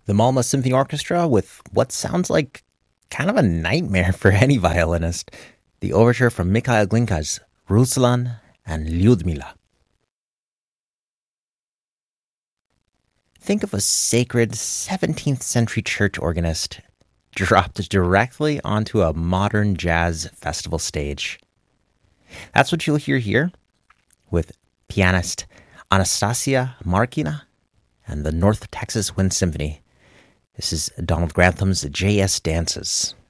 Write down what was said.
The Malmö Symphony Orchestra with what sounds like kind of a nightmare for any violinist. The overture from Mikhail Glinka's Ruslan and Lyudmila. Think of a sacred 17th century church organist dropped directly onto a modern jazz festival stage. That's what you'll hear here with pianist Anastasia Markina and the North Texas Wind Symphony. This is Donald Grantham's J.S. Dances.